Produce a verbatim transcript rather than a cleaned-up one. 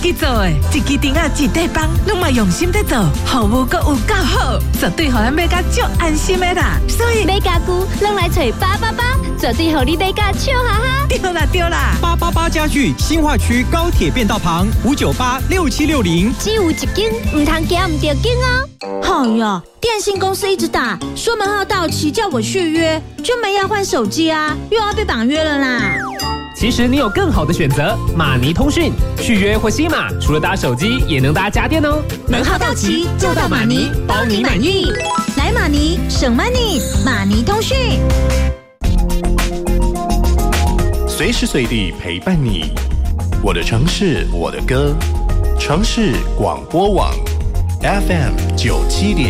己做的，一支钉啊，一块棒，拢嘛用心在做，服务阁有够好，绝对互咱买甲足安心的啦。所以买家具，拢来找八八八，绝对互你买甲笑哈哈。 对啦对啦， 八八八家具新化区高铁变道旁五九八六七六零， 只有一间，唔通惊唔着紧哦。 好呀，电信公司一直打，说门号到期叫我续约，就没要换手机啊，又要被绑约了啦。 其实你有更好的选择，马尼通讯续约或新码，除了搭手机，也能搭家电哦。 门号到期就到马尼，包你满意。来马尼省 money， 马尼通讯， 随时随地陪伴你。我的城市，我的歌，城市广播网 F M 九七点